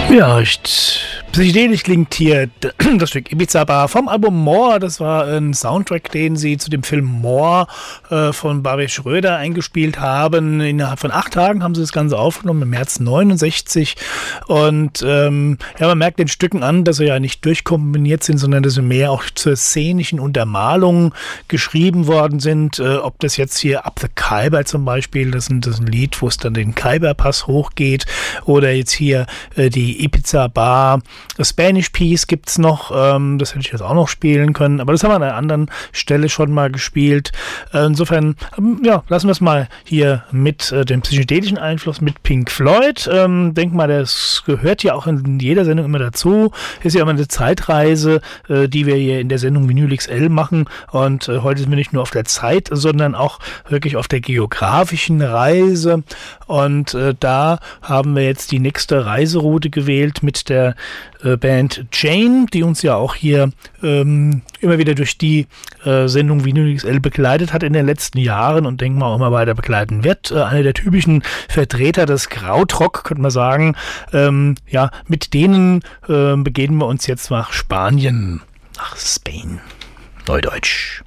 Ja, psychedelisch klingt hier das Stück Ibiza Bar vom Album More. Das war ein Soundtrack, den sie zu dem Film More von Barbie Schröder eingespielt haben. Innerhalb von 8 Tagen haben sie das Ganze aufgenommen, im März 69. Und ja, man merkt den Stücken an, dass sie ja nicht durchkomponiert sind, sondern dass sie mehr auch zur szenischen Untermalung geschrieben worden sind. Ob das jetzt hier Up the Khyber zum Beispiel, das ist ein Lied, wo es dann den Khyberpass hochgeht, oder jetzt hier die Ibiza Bar, Spanish Piece gibt's noch, das hätte ich jetzt auch noch spielen können, aber das haben wir an einer anderen Stelle schon mal gespielt. Insofern, ja, lassen wir es mal hier mit dem psychedelischen Einfluss mit Pink Floyd. Denk mal, das gehört ja auch in jeder Sendung immer dazu. Ist ja immer eine Zeitreise, die wir hier in der Sendung Vinyl XL machen, und heute sind wir nicht nur auf der Zeit, sondern auch wirklich auf der geografischen Reise, und da haben wir jetzt die nächste Reiseroute gewählt mit der Band Jane, die uns ja auch hier immer wieder durch die Sendung Vinyl XL begleitet hat in den letzten Jahren und denken wir auch immer weiter begleiten wird. Einer der typischen Vertreter des Krautrock, könnte man sagen. Ja, mit denen begeben wir uns jetzt nach Spanien, nach Spain, Neudeutsch.